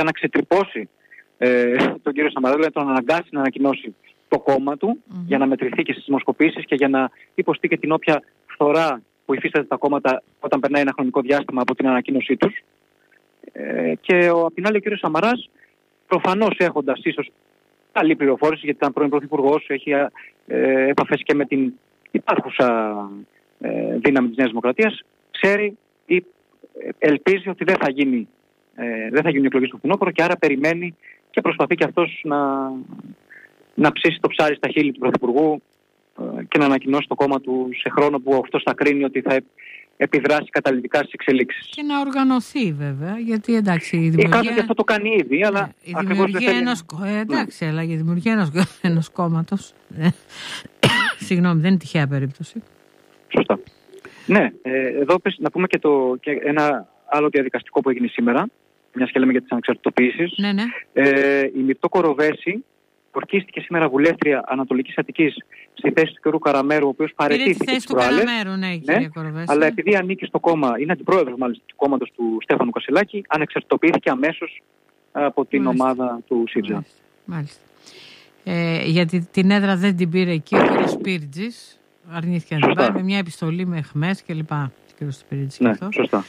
ήταν να ξετρυπώσει τον κύριο Σαμαρά, δηλαδή τον αναγκάσει να ανακοινώσει το κόμμα του για να μετρηθεί και στις δημοσκοπήσεις και για να υποστεί και την όποια φθορά που υφίσταται τα κόμματα όταν περνάει ένα χρονικό διάστημα από την ανακοίνωσή τους. Και απ' την άλλη ο κύριος Σαμαράς, προφανώς έχοντας ίσως καλή πληροφόρηση, γιατί ήταν πρώην πρωθυπουργός, έχει επαφές και με την υπάρχουσα δύναμη της Νέας Δημοκρατίας, ξέρει ή ελπίζει ότι δεν θα γίνουν εκλογές στο φθινόπωρο και άρα περιμένει και προσπαθεί και αυτός να ψήσει το ψάρι στα χείλη του πρωθυπουργού και να ανακοινώσει το κόμμα του σε χρόνο που αυτός θα κρίνει ότι θα επιδράσει καταλυτικά στις εξελίξεις. Και να οργανωθεί βέβαια, γιατί εντάξει η δημιουργία... Κάθε και αυτό το κάνει ήδη, αλλά η δημιουργία εντάξει, αλλά για δημιουργία ενός κόμματος συγγνώμη, δεν είναι τυχαία περίπτωση. Σωστά. Ναι, εδώ να πούμε και ένα άλλο διαδικαστικό που έγινε σήμερα, μιας και λέμε για τις ανεξαρτητοποιήσεις. Ναι. Η Μυρτώ Κοροβέση ορκίστηκε σήμερα βουλεύτρια Ανατολικής Αττικής στη θέση του κ. Καραμέρου, ο οποίος παραιτήθηκε τις προάλλες. Ναι, κυρία Κοροβέση. Αλλά επειδή ανήκει στο κόμμα, είναι αντιπρόεδρος μάλιστα του κόμματος του Στέφανου Κασελάκη, ανεξαρτητοποιήθηκε αμέσως από την ομάδα του ΣΥΡΙΖΑ. Μάλιστα. Γιατί την έδρα δεν την πήρε εκεί ο κ. Σπίρτζης, αρνήθηκε να την πάρει με μια επιστολή με αιχμές κλπ. Ναι, σωστά.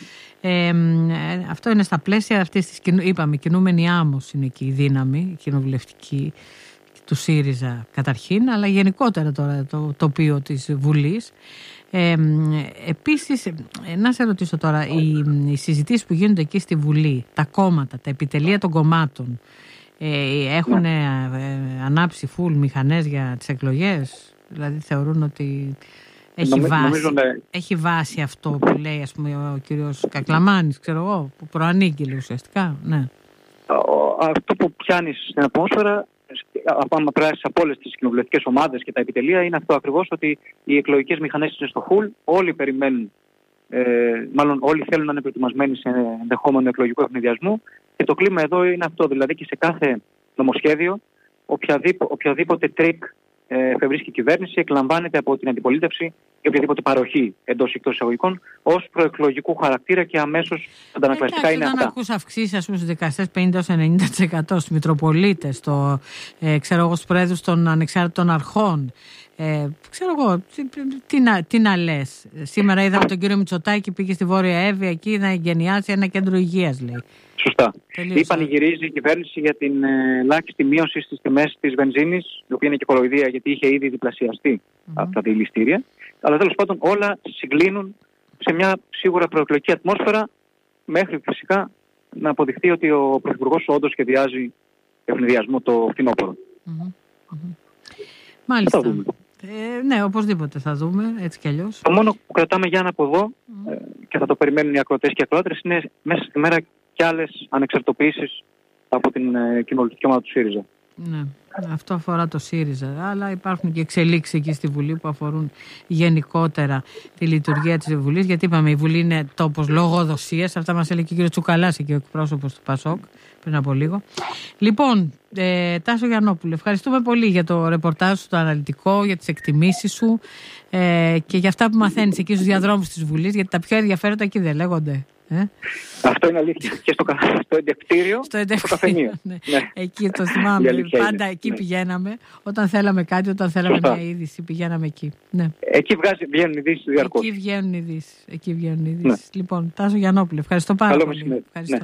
Αυτό είναι στα πλαίσια αυτής της, είπαμε, κινούμενη άμμος είναι εκεί η δύναμη, η κοινοβουλευτική του ΣΥΡΙΖΑ καταρχήν, αλλά γενικότερα τώρα το τοπίο της Βουλής. Επίσης, να σε ρωτήσω τώρα, οι συζητήσεις που γίνονται εκεί στη Βουλή, τα κόμματα, τα επιτελεία των κομμάτων, έχουν ανάψει φουλ μηχανές για τις εκλογές, δηλαδή θεωρούν ότι έχει βάση αυτό που λέει ας πούμε ο κύριος Κακλαμάνης, ξέρω εγώ, που προανήγγειλε ουσιαστικά. Ναι. Αυτό που πιάνει στην ατμόσφαιρα από όλες τις κοινοβουλευτικές ομάδες και τα επιτελεία είναι αυτό ακριβώς, ότι οι εκλογικές μηχανές είναι στο φουλ, όλοι περιμένουν, μάλλον όλοι θέλουν να είναι προετοιμασμένοι σε ενδεχόμενο εκλογικό ευνηδιασμό και το κλίμα εδώ είναι αυτό, δηλαδή και σε κάθε νομοσχέδιο οποιαδήποτε τρίκ εφευρίσκει η κυβέρνηση εκλαμβάνεται από την αντιπολίτευση ή οποιαδήποτε παροχή εντός ή εκτός εισαγωγικών ως προεκλογικού χαρακτήρα και αμέσως αντανακλαστικά είναι αυτά. Όταν ακούς αυξήσεις ας πούμε στους δικαστές 50-90% στους Μητροπολίτες, στους πρόεδρους των ανεξάρτητων αρχών, ξέρω εγώ, τι να λες. Σήμερα είδαμε τον κύριο Μητσοτάκη, πήγε στη Βόρεια Εύβοια εκεί να εγκαινιάσει ένα κέντρο υγείας, λέει. Σωστά. Ή πανηγυρίζει η κυβέρνηση για την ελάχιστη μείωση στις τιμές της βενζίνης, η οποία είναι και κοροϊδία γιατί είχε ήδη διπλασιαστεί από τα διελιστήρια. Αλλά τέλος πάντων όλα συγκλίνουν σε μια σίγουρα προεκλογική ατμόσφαιρα, μέχρι φυσικά να αποδειχθεί ότι ο Πρωθυπουργός όντως σχεδιάζει ευνηδιασμό το φθινόπωρο. Μάλιστα. Ναι, οπωσδήποτε θα δούμε, έτσι κι αλλιώς. Το μόνο που κρατάμε για από εδώ και θα το περιμένουν οι ακροατές και οι ακροάτρες είναι μέσα στη μέρα και άλλες ανεξαρτητοποιήσεις από την κοινοβουλευτική ομάδα του ΣΥΡΙΖΑ. Ναι, αυτό αφορά το ΣΥΡΙΖΑ, αλλά υπάρχουν και εξελίξεις εκεί στη Βουλή που αφορούν γενικότερα τη λειτουργία της Βουλής, γιατί είπαμε η Βουλή είναι τόπος λογοδοσίας, αυτά μας έλεγε και ο κ. Τσουκαλάς και ο εκπρόσωπος του ΠΑΣΟΚ πριν από λίγο. Λοιπόν, Τάσο Γιαννόπουλε, ευχαριστούμε πολύ για το ρεπορτάζ σου, το αναλυτικό, για τις εκτιμήσεις σου και για αυτά που μαθαίνεις εκεί στους διαδρόμους της Βουλής, γιατί τα πιο ενδιαφέροντα εκεί δεν λέγονται. Αυτό είναι αλήθεια. Και στο εντευτήριο, στο καφενείο. Ναι. Εκεί το θυμάμαι. Πάντα εκεί πηγαίναμε. Όταν θέλαμε κάτι, όταν θέλαμε μια είδηση, πηγαίναμε εκεί. Ναι. Εκεί βγαίνουν ειδήσεις διαρκώς. Εκεί βγαίνουν ειδήσεις. Λοιπόν, Τάσο Γιαννόπουλε, ευχαριστώ πάρα πολύ.